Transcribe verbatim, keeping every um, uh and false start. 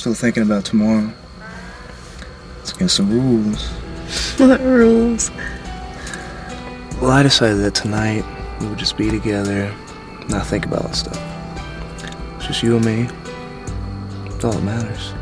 Still thinking about tomorrow. It's against the rules. What rules? Well, I decided that tonight we would just be together, not think about that stuff. It's just you and me. That's all that matters.